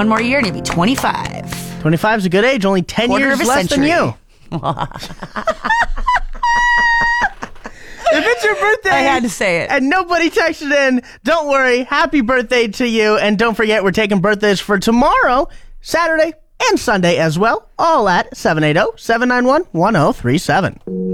one more year and you'll be 25. 25 is a good age. Only 10 Quarter years of a less century. than you. If it's your birthday, I had to say it. and nobody texted in, don't worry. Happy birthday to you. And don't forget, we're taking birthdays for tomorrow, Saturday, and Sunday as well, all at 780-791-1037.